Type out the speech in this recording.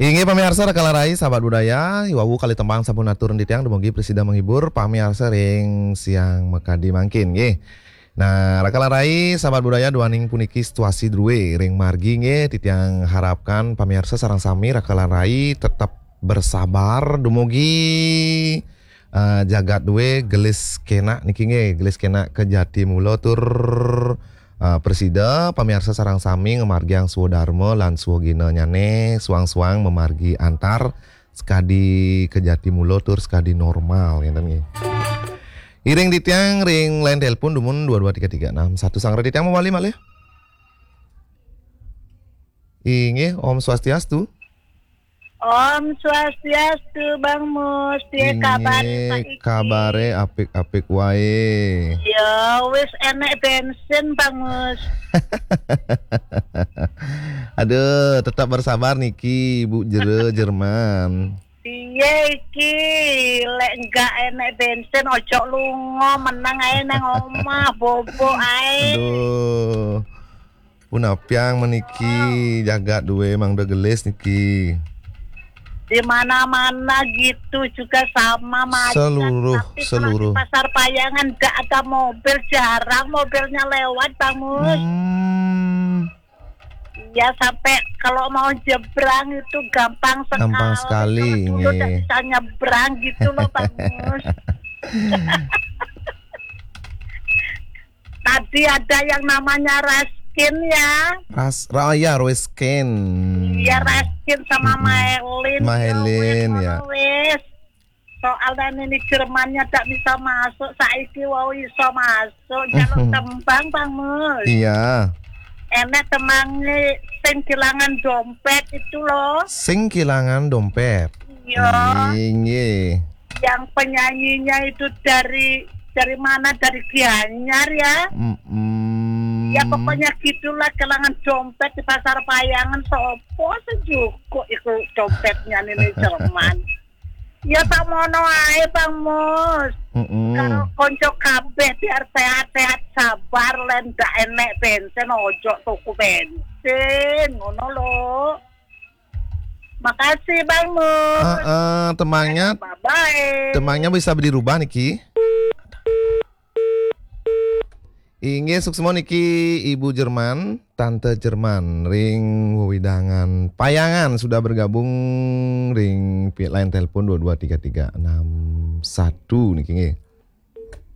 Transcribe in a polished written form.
Inge pamirsa rekalarai sahabat budaya, iwawu kali tembang sampun atur nditiang dumugi presida menghibur pamirsa ring siang mekadi mangkin nggih. Nah, rekalarai sahabat budaya duaning puniki situasi druwe ring margi nggih titiang harapkan pamirsa sareng sami rekalarai tetap bersabar dumugi jagat duwe gelis kena niki nggih, gelis kena ke Jatimulo tur Presida pamirsa sarang sami ngemargi Suwodarmo lan Suwogina nyane suang-suang memargi antar skadi ke Jatimulo tur skadi normal ngenten nggih. Iring ditiang ring line telepon dumun 22336 sangre ditiang mawali malih. Inggih Om Swastiastu. Om Swastiastu Bang Mus, piye kabare saiki? Kabare apik-apik wae. Ya wis enek bensin Bang Mus. Aduh, tetap bersabar niki Ibu Jerman. Piye iki lek enggak enek bensin ojo lunga menang ae nang omah bobo ae. Aduh. Punapiang meniki jagat duwe mang gelis niki. Di mana-mana gitu juga sama macam. Tapi seluruh. Di Pasar Payangan enggak ada mobil, jarang mobilnya lewat Bang Mus. Ya sampai kalau mau jebrang itu gampang sekali. Gampang sekali. Kalau dulu udah bisa nyebrang gitu loh Bang Mus. Tadi ada yang namanya Raskin ya. Raskin. Iya Raskin sama Mahelin ya. Wes. Soalnya ini Jermannya tak bisa masuk, saiki wau iso masuk. Jalur tembang Bang Mus. Iya. Enak temangnya sing kehilangan dompet itu loh. Sing kehilangan dompet. Iya. Iya. Yang penyanyinya itu dari mana? Dari Gianyar ya. Ya pokoknya gitulah, kehilangan dompet di Pasar Payangan. Sopo sejuko itu dompetnya ini Jerman. Ya tak mono ae Bang Mus. Kalau konco kabeh biar sehat-sehat sabar len ndak enek bensin ojo tuku bensin ngono lho. Makasih Bang Mus. Temangnya bisa dirubah niki. Inge suksemo niki Ibu Jerman, Tante Jerman, ring widangan Payangan sudah bergabung ring line telepon 22336 niki nggih.